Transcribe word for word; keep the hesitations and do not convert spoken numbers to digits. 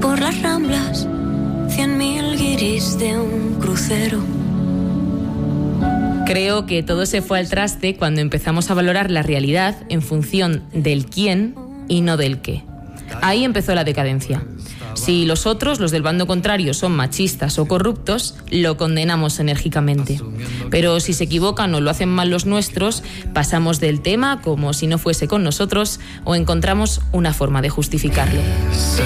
por las ramblas, cien mil guiris de un crucero. Creo que todo se fue al traste cuando empezamos a valorar la realidad en función del quién y no del qué. Ahí empezó la decadencia. Si los otros, los del bando contrario, son machistas o corruptos, lo condenamos enérgicamente. Pero si se equivocan o lo hacen mal los nuestros, pasamos del tema como si no fuese con nosotros o encontramos una forma de justificarlo.